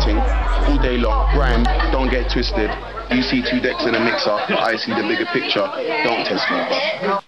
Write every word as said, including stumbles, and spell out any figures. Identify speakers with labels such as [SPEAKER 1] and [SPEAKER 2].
[SPEAKER 1] thing all day long. Grime, don't get twisted. You see two decks in a mixer, I see the bigger picture. Don't test me, bro.